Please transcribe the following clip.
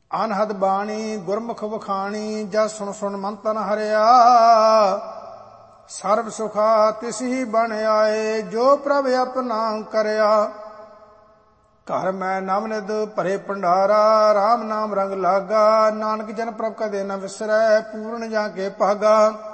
ਅਨਹਦ ਬਾਣੀ ਗੁਰਮੁਖ ਵਖਾਣੀ, ਜਸ ਸੁਣ ਸੁਣ ਮਨ ਤਨ ਹਰਿਆ। ਸਰਬ ਸੁਖਾ ਤਿਸੀ ਬਣ ਆਏ, ਜੋ ਪ੍ਰਭ ਆਪਣਾ ਕਰਿਆ। ਘਰ ਮੈਂ ਨਵਨਿਧ ਭਰੇ ਭੰਡਾਰਾ, ਰਾਮ ਨਾਮ ਰੰਗ ਲਾਗਾ। ਨਾਨਕ ਜਨ ਪ੍ਰਭ ਕਦੇ ਨ ਵਿਸਰੈ, ਪੂਰਨ ਜਾ ਕੇ ਭਾਗਾ।